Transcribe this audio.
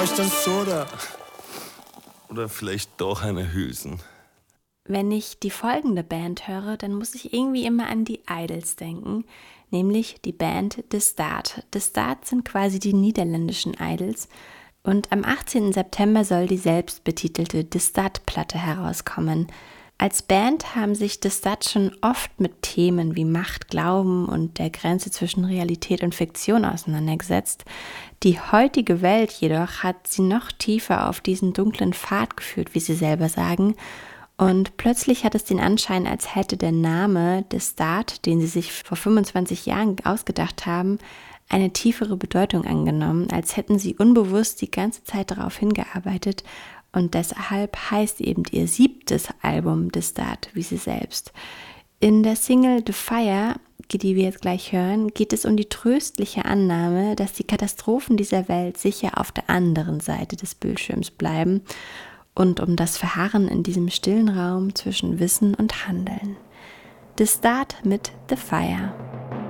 Soda. Oder vielleicht doch eine Hülsen. Wenn ich die folgende Band höre, dann muss ich irgendwie immer an die Idols denken, nämlich die Band De Staat. De Staat sind quasi die niederländischen Idols und am 18. September soll die selbstbetitelte De Staat-Platte herauskommen. Als Band haben sich De Staat schon oft mit Themen wie Macht, Glauben und der Grenze zwischen Realität und Fiktion auseinandergesetzt. Die heutige Welt jedoch hat sie noch tiefer auf diesen dunklen Pfad geführt, wie sie selber sagen. Und plötzlich hat es den Anschein, als hätte der Name De Staat, den sie sich vor 25 Jahren ausgedacht haben, eine tiefere Bedeutung angenommen, als hätten sie unbewusst die ganze Zeit darauf hingearbeitet. Und deshalb heißt eben ihr 7. Album De Staat, wie sie selbst. In der Single The Fire, die wir jetzt gleich hören, geht es um die tröstliche Annahme, dass die Katastrophen dieser Welt sicher auf der anderen Seite des Bildschirms bleiben und um das Verharren in diesem stillen Raum zwischen Wissen und Handeln. De Staat mit The Fire.